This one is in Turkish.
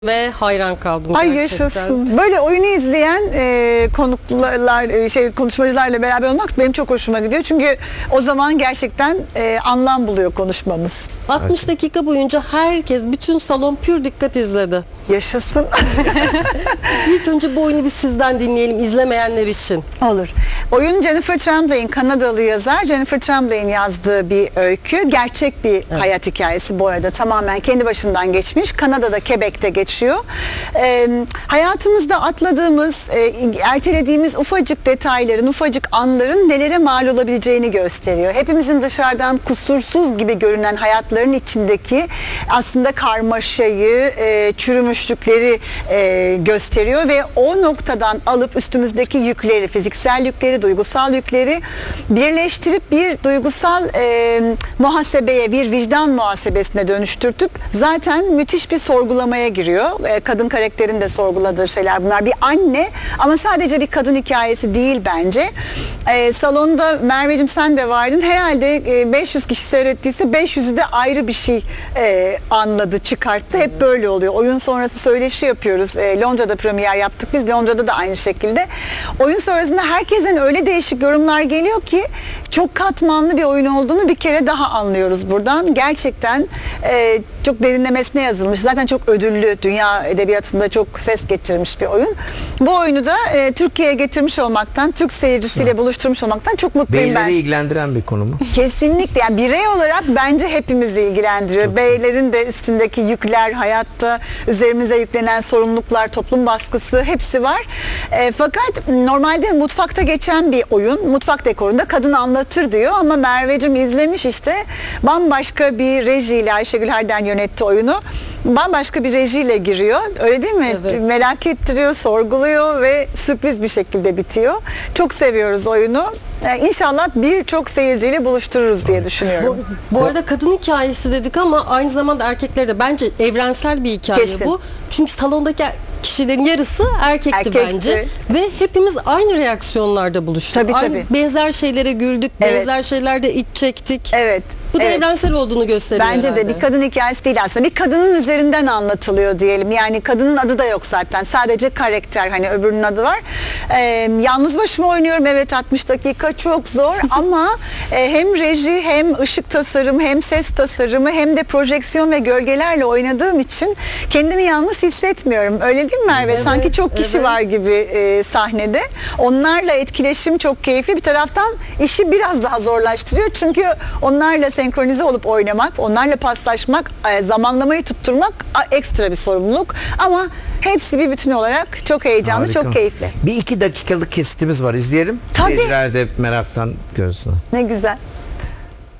ve hayran kaldım Ay gerçekten. yaşasın. Böyle oyunu izleyen konuklar, konuşmacılarla beraber olmak benim çok hoşuma gidiyor. Çünkü o zaman gerçekten anlam buluyor konuşmamız. 60 dakika boyunca herkes, bütün salon pür dikkat izledi. Yaşasın. İlk önce bu oyunu bir sizden dinleyelim, izlemeyenler için. Olur. Oyun Jennifer Tremblay'in, Kanadalı yazar Jennifer Tremblay'in yazdığı bir öykü. Gerçek bir hayat hikayesi bu arada. Tamamen kendi başından geçmiş. Kanada'da, Quebec'te geçiyor. Hayatımızda atladığımız, ertelediğimiz ufacık detayların, ufacık anların nelere mal olabileceğini gösteriyor. Hepimizin dışarıdan kusursuz gibi görünen hayatların içindeki aslında karmaşayı, çürümüşlükleri gösteriyor ve o noktadan alıp üstümüzdeki yükleri, fiziksel yükleri, duygusal yükleri birleştirip bir duygusal muhasebeye, bir vicdan muhasebesine dönüştürtüp zaten müthiş bir sorgulamaya giriyor. Kadın karakterin de sorguladığı şeyler bunlar. Bir anne ama sadece bir kadın hikayesi değil bence. Salonda Merveciğim sen de vardın. Herhalde 500 kişi seyrettiyse 500'ü de ayrı bir şey anladı, çıkarttı. Hep böyle oluyor. Oyun sonrası söyleşi yapıyoruz. Londra'da premier yaptık. Biz Londra'da da aynı şekilde. Oyun sonrasında herkesten öyle değişik yorumlar geliyor ki çok katmanlı bir oyun olduğunu bir kere daha anlıyoruz buradan. Gerçekten çok derinlemesine yazılmış. Zaten çok ödüllü, dünya edebiyatında çok ses getirmiş bir oyun. Bu oyunu da Türkiye'ye getirmiş olmaktan, Türk seyircisiyle buluşturmuş olmaktan çok mutluyum ben. Beyleri ilgilendiren bir konu mu? Kesinlikle. Yani birey olarak bence hepimizi ilgilendiriyor. Çok beylerin de üstündeki yükler, hayatta üzerimize yüklenen sorumluluklar, toplum baskısı hepsi var. Fakat normalde mutfakta geçen bir oyun. Mutfak dekorunda kadın anlatır diyor ama Merveciğim izlemiş işte. Bambaşka bir rejiyle, Ayşegül Herden yönetti oyunu. Bambaşka bir rejiyle giriyor. Öyle değil mi? Evet. Merak ettiriyor, sorguluyor ve sürpriz bir şekilde bitiyor. Çok seviyoruz oyunu. İnşallah birçok seyirciyle buluştururuz diye düşünüyorum. Bu arada kadın hikayesi dedik ama aynı zamanda erkekleri de bence evrensel bir hikaye. Kesin. Bu. Çünkü salondaki kişilerin yarısı erkekti Erkekti. bence. Ve hepimiz aynı reaksiyonlarda buluştuk. Tabii, Aynı tabii. benzer şeylere güldük, Evet. benzer şeylerde iç çektik. Evet. Bu da evet. evrensel olduğunu gösteriyor Bence herhalde. de bir kadın hikayesi değil aslında. Bir kadının üzerinden anlatılıyor diyelim. Yani kadının adı da yok zaten. Sadece karakter, hani öbürünün adı var. Yalnız başıma oynuyorum. Evet 60 dakika çok zor ama hem reji hem ışık tasarımı hem ses tasarımı hem de projeksiyon ve gölgelerle oynadığım için kendimi yalnız hissetmiyorum. Öyle değil mi Merve? Evet, Sanki çok kişi evet. var gibi sahnede. Onlarla etkileşim çok keyifli. Bir taraftan işi biraz daha zorlaştırıyor. Çünkü onlarla senkronize olup oynamak, onlarla paslaşmak, zamanlamayı tutturmak ekstra bir sorumluluk. Ama hepsi bir bütün olarak çok heyecanlı, Harika. çok keyifli. Bir 2 dakikalık kesitimiz var. İzleyelim. Tabii. Seyirciler de meraktan görsün. Ne güzel.